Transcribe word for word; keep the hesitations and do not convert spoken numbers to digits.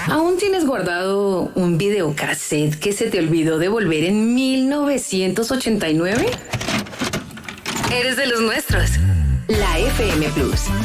¿Aún tienes guardado un videocassette que se te olvidó devolver en mil novecientos ochenta y nueve? Eres de los nuestros. La F M Plus.